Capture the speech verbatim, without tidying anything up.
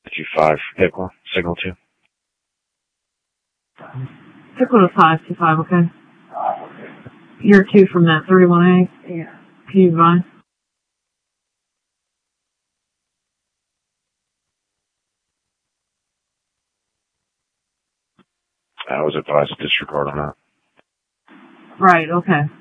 G five, Pickle, signal two. Pickle to five, two five, okay. You're two from that thirty-one A? Yeah. Can you advise? I was advised to disregard on that. Right, okay.